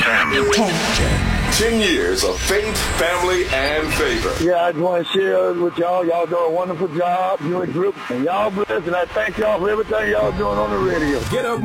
10 years of faith, family, and favor. Yeah, I just want to share with y'all. Y'all do a wonderful job. You and group, and y'all blessed, and I thank y'all for everything y'all doing on the radio. Get up